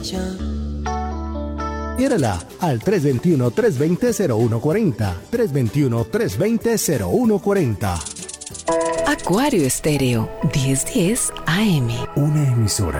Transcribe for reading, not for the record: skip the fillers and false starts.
Piérela al 321-320-0140. 321-320-0140. Acuario Estéreo, 1010 AM. Una emisora